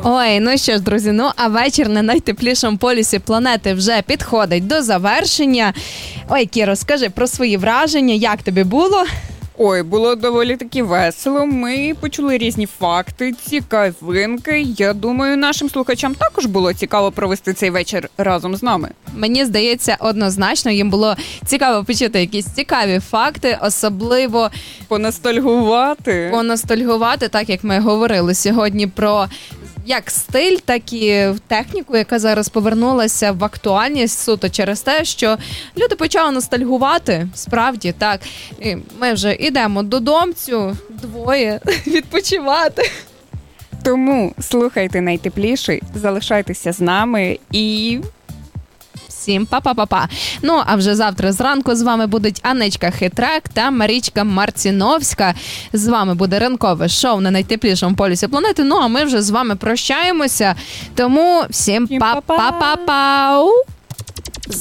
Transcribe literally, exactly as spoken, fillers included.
Ой, ну що ж, друзі, ну а вечір на найтеплішому полюсі планети вже підходить до завершення. Ой, Кіро, скажи про свої враження, як тобі було? Ой, було доволі таки весело. Ми почули різні факти, цікавинки. Я думаю, нашим слухачам також було цікаво провести цей вечір разом з нами. Мені здається, однозначно їм було цікаво почути якісь цікаві факти, особливо Понастальгувати. понастальгувати, так як ми говорили сьогодні про як стиль, так і техніку, яка зараз повернулася в актуальність суто через те, що люди почали ностальгувати, справді, так. І ми вже йдемо додомцю, двоє, відпочивати. Тому слухайте найтепліший, залишайтеся з нами і... Всім па-па-па-па. Ну, а вже завтра зранку з вами будуть Анечка Хитрак та Марічка Марціновська. З вами буде ранкове шоу на найтеплішому полюсі планети. Ну, а ми вже з вами прощаємося. Тому всім па-па-па-пау!